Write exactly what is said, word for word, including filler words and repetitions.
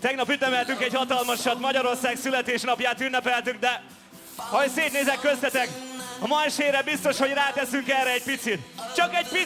Tegnap ünnepeltünk egy hatalmasat, Magyarország születésnapját ünnepeltük, de ha szétnézek köztetek, a ma esére biztos, hogy ráteszünk erre egy picit. Csak egy picit!